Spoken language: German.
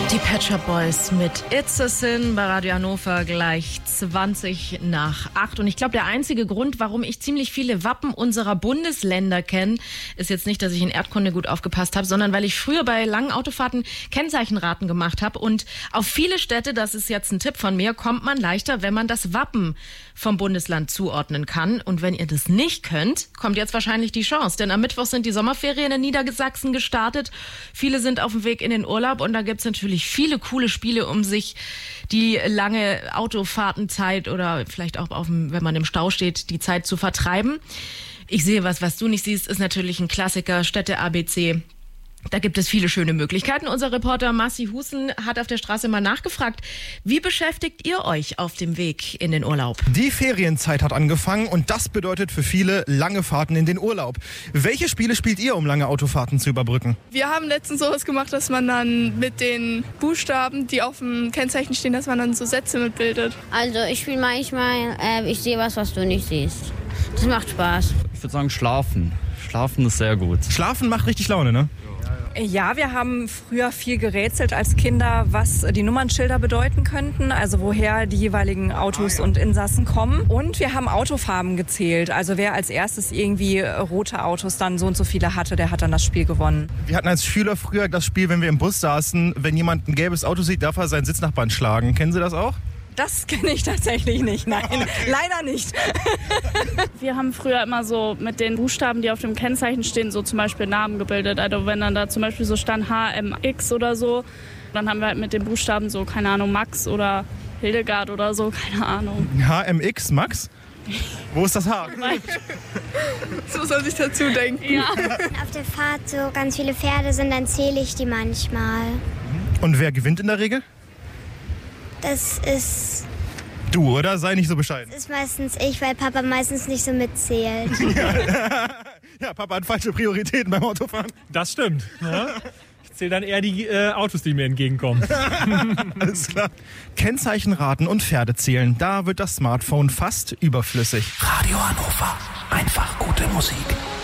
Die Pet Shop Boys mit It's a Sin bei Radio Hannover gleich 7:20. Und ich glaube, der einzige Grund, warum ich ziemlich viele Wappen unserer Bundesländer kenne, ist jetzt nicht, dass ich in Erdkunde gut aufgepasst habe, sondern weil ich früher bei langen Autofahrten Kennzeichenraten gemacht habe. Und auf viele Städte, das ist jetzt ein Tipp von mir, kommt man leichter, wenn man das Wappen vom Bundesland zuordnen kann. Und wenn ihr das nicht könnt, kommt jetzt wahrscheinlich die Chance. Denn am Mittwoch sind die Sommerferien in Niedersachsen gestartet. Viele sind auf dem Weg in den Urlaub und da gibt's natürlich viele coole Spiele, um sich die lange Autofahrtenzeit oder vielleicht auch wenn man im Stau steht, die Zeit zu vertreiben. Ich sehe was du nicht siehst, ist natürlich ein Klassiker, Städte ABC. Da gibt es viele schöne Möglichkeiten. Unser Reporter Massi Husen hat auf der Straße mal nachgefragt, wie beschäftigt ihr euch auf dem Weg in den Urlaub? Die Ferienzeit hat angefangen und das bedeutet für viele lange Fahrten in den Urlaub. Welche Spiele spielt ihr, um lange Autofahrten zu überbrücken? Wir haben letztens sowas gemacht, dass man dann mit den Buchstaben, die auf dem Kennzeichen stehen, dass man dann so Sätze mitbildet. Also ich spiele manchmal, ich sehe was du nicht siehst. Das macht Spaß. Ich würde sagen Schlafen. Schlafen ist sehr gut. Schlafen macht richtig Laune, ne? Ja, wir haben früher viel gerätselt als Kinder, was die Nummernschilder bedeuten könnten, also woher die jeweiligen Autos und Insassen kommen. Und wir haben Autofarben gezählt, also wer als erstes irgendwie rote Autos dann so und so viele hatte, der hat dann das Spiel gewonnen. Wir hatten als Schüler früher das Spiel, wenn wir im Bus saßen, wenn jemand ein gelbes Auto sieht, darf er seinen Sitznachbarn schlagen. Kennen Sie das auch? Das kenne ich tatsächlich nicht, nein, leider nicht. Wir haben früher immer so mit den Buchstaben, die auf dem Kennzeichen stehen, so zum Beispiel Namen gebildet. Also wenn dann da zum Beispiel so stand HMX oder so, dann haben wir halt mit den Buchstaben so, keine Ahnung, Max oder Hildegard oder so, keine Ahnung. HMX, Max? Wo ist das H? So soll sich dazu denken. Ja. Auf der Fahrt so ganz viele Pferde sind, dann zähle ich die manchmal. Und wer gewinnt in der Regel? Das ist Du, oder? Sei nicht so bescheiden. ist meistens ich, weil Papa meistens nicht so mitzählt. Ja, Papa hat falsche Prioritäten beim Autofahren. Das stimmt. Ja. Ich zähle dann eher die Autos, die mir entgegenkommen. Alles klar. Kennzeichenraten und Pferde zählen. Da wird das Smartphone fast überflüssig. Radio Hannover. Einfach gute Musik.